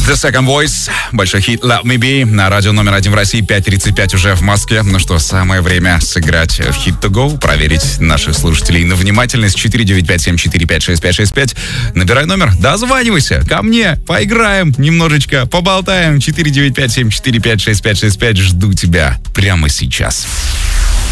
The Second Voice, большой хит Let Me Be на радио номер 1 в России, 5:35 уже в Москве. Ну что, самое время сыграть в Hit to Go, проверить наших слушателей на внимательность. 495-745-6565. Набирай номер, дозванивайся ко мне, поиграем немножечко, поболтаем. 495-745-6565. Жду тебя прямо сейчас.